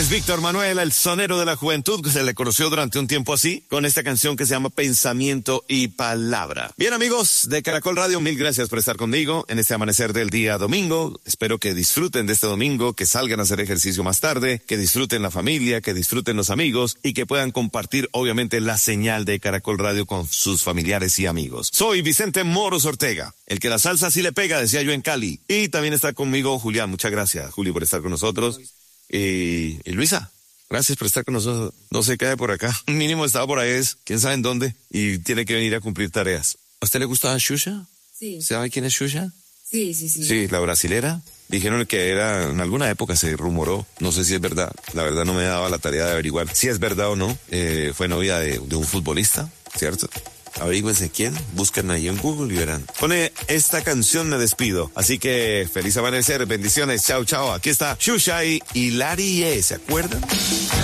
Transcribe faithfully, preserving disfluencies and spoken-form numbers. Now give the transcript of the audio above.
es Víctor Manuel, el sonero de la juventud, que se le conoció durante un tiempo así, con esta canción que se llama Pensamiento y Palabra. Bien, amigos de Caracol Radio, mil gracias por estar conmigo en este amanecer del día domingo. Espero que disfruten de este domingo, que salgan a hacer ejercicio más tarde, que disfruten la familia, que disfruten los amigos y que puedan compartir, obviamente, la señal de Caracol Radio con sus familiares y amigos. Soy Vicente Moros Ortega, el que la salsa sí le pega, decía yo en Cali. Y también está conmigo Julián. Muchas gracias, Juli, por estar con nosotros. Y, y Luisa, gracias por estar con nosotros. No se cae por acá. Mínimo estaba por ahí, es quién sabe en dónde. Y tiene que venir a cumplir tareas. ¿A usted le gustaba Xuxa? Sí. ¿Sabe quién es Xuxa? Sí, sí, sí. Sí, la brasilera. Dijeron que era, en alguna época se rumoró, no sé si es verdad, la verdad no me daba la tarea de averiguar si es verdad o no. Eh, fue novia de, de un futbolista, ¿cierto? Averígüense quién, busquen ahí en Google y verán. Pone esta canción me despido, así que feliz amanecer, bendiciones, chao, chao. Aquí está Xuxa y Hilarie, ¿se acuerdan?